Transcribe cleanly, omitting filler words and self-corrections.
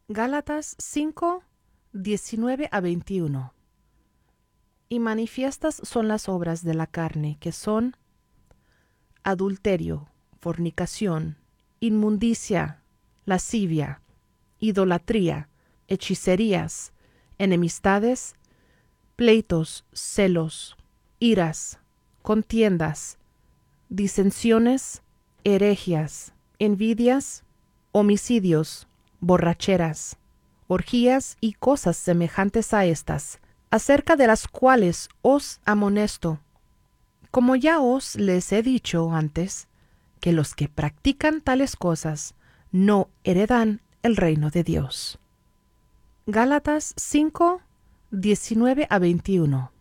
Gálatas 5, 19 a 21. Y manifiestas son las obras de la carne, que son adulterio, fornicación, inmundicia, lascivia, idolatría, hechicerías, enemistades, pleitos, celos, iras, contiendas, disensiones, herejías, envidias, homicidios, borracheras, orgías y cosas semejantes a estas, acerca de las cuales os amonesto, como ya os les he dicho antes, que los que practican tales cosas no heredan el reino de Dios. Gálatas 5, 19 a 21.